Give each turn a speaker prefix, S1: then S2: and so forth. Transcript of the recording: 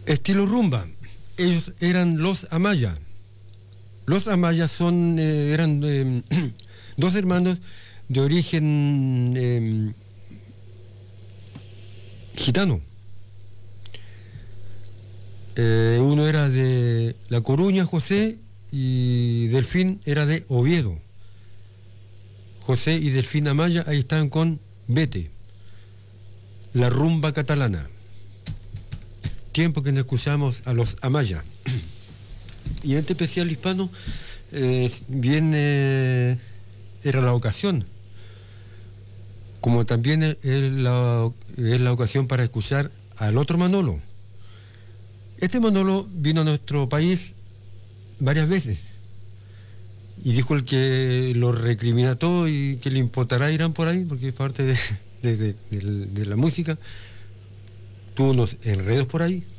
S1: Estilo rumba. Ellos eran los Amaya. Los Amaya eran dos hermanos de origen gitano. Uno era de La Coruña, José, y Delfín era de Oviedo. José y Delfín Amaya ahí están con Vete, la rumba catalana. Tiempo que no escuchamos a los Amaya. Y en este especial hispano era la ocasión, como también es la ocasión para escuchar al otro Manolo. Este Manolo vino a nuestro país varias veces y dijo el que lo recrimina todo y que le importará Irán por ahí, porque es parte de la música. Tuvo unos enredos por ahí.